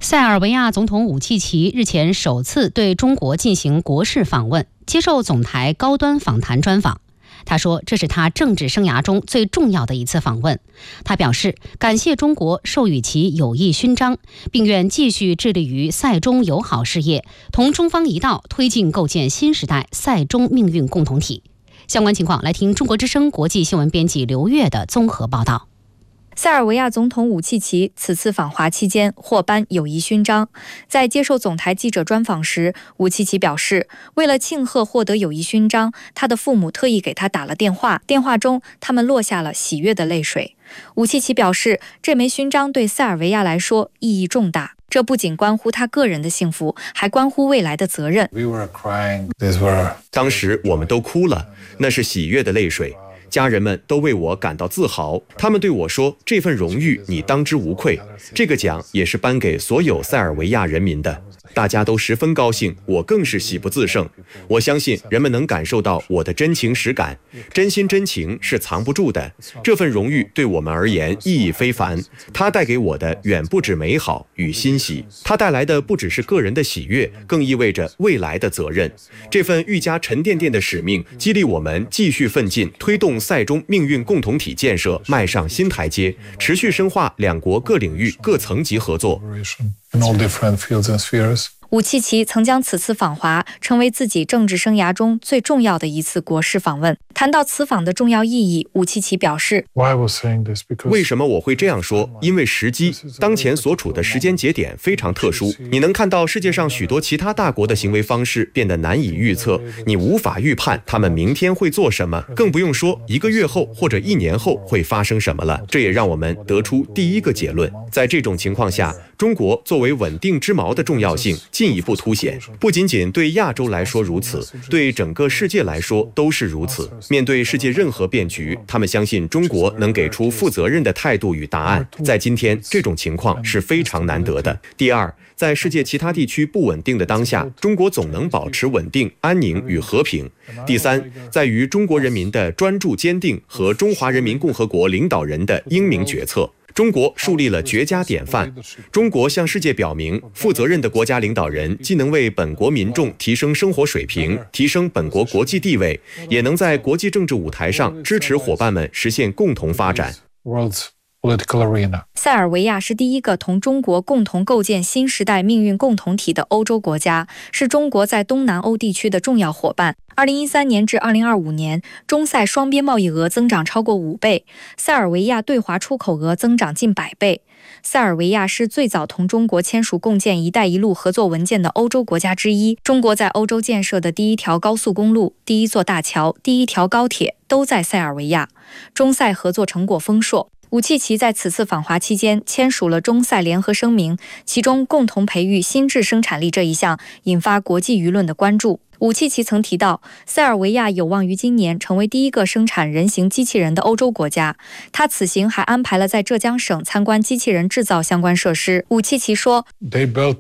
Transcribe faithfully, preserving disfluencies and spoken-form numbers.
塞尔维亚总统武契奇日前首次对中国进行国事访问，接受总台高端访谈专访。他说，这是他政治生涯中最重要的一次访问。他表示，感谢中国授予其友谊勋章，并愿继续致力于塞中友好事业，同中方一道推进构建新时代塞中命运共同体。相关情况，来听中国之声国际新闻编辑刘越的综合报道。 塞尔维亚总统武契奇此次访华期间获颁友谊勋章。在接受总台记者专访时，武契奇表示，为了庆贺获得友谊勋章，他的父母特意给他打了电话，电话中他们落下了喜悦的泪水。武契奇表示，这枚勋章对塞尔维亚来说意义重大，这不仅关乎他个人的幸福，还关乎未来的责任。 当时我们都哭了，那是喜悦的泪水。家人们都为我感到自豪，他们对我说，这份荣誉你当之无愧，这个奖也是颁给所有塞尔维亚人民的。大家都十分高兴，我更是喜不自胜。我相信人们能感受到我的真情实感，真心真情是藏不住的。这份荣誉对我们而言意义非凡，它带给我的远不止美好与欣喜，它带来的不只是个人的喜悦，更意味着未来的责任。这份愈加沉甸甸的使命，激励我们继续奋进，推动塞中命运共同体建设迈上新台阶，持续深化两国各领域各层级合作。 武契奇曾将此次访华成为自己政治生涯中最重要的一次国事访问。谈到此访的重要意义，武契奇表示， 为什么我会这样说？因为时机，当前所处的时间节点非常特殊。你能看到世界上许多其他大国的行为方式变得难以预测，你无法预判他们明天会做什么，更不用说一个月后或者一年后会发生什么了。这也让我们得出第一个结论，在这种情况下，中国作为稳定之锚的重要性进一步凸显，不仅仅对亚洲来说如此，对整个世界来说都是如此。面对世界任何变局，他们相信中国能给出负责任的态度与答案。在今天，这种情况是非常难得的。第二，在世界其他地区不稳定的当下，中国总能保持稳定、安宁与和平。第三，在于中国人民的专注坚定和中华人民共和国领导人的英明决策。中国树立了绝佳典范。中国向世界表明，负责任的国家领导人既能为本国民众提升生活水平，提升本国国际地位，也能在国际政治舞台上支持伙伴们实现共同发展。 塞尔维亚是第一个同中国共同构建新时代命运共同体的欧洲国家，是中国在东南欧地区的重要伙伴。二零一三年至二零二五年，中塞双边贸易额增长超过五倍，塞尔维亚对华出口额增长近百倍。塞尔维亚是最早同中国签署共建“一带一路”合作文件的欧洲国家之一。中国在欧洲建设的第一条高速公路、第一座大桥、第一条高铁都在塞尔维亚。中塞合作成果丰硕。武契奇在此次访华期间签署了中塞联合声明，其中共同培育心智生产力这一项引发国际舆论的关注。武契奇曾提到，塞尔维亚有望于今年成为第一个生产人形机器人的欧洲国家。他此行还安排了在浙江省参观机器人制造相关设施。武契奇说，